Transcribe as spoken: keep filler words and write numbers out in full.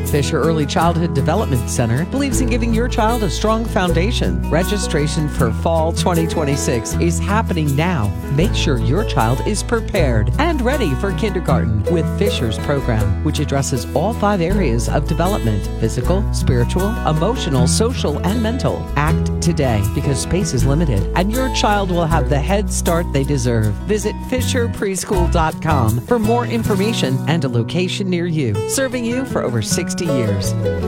Fisher Early Childhood Development Center believes in giving your child a strong foundation. Registration for fall twenty twenty-six is happening now. Make sure your child is prepared and ready for kindergarten with Fisher's program, which addresses all five areas of development: physical, spiritual, emotional, social, and mental. Act today because space is limited and your child will have the head start they deserve. Visit fisher preschool dot com for more information and a location near you. Serving you for over sixty years.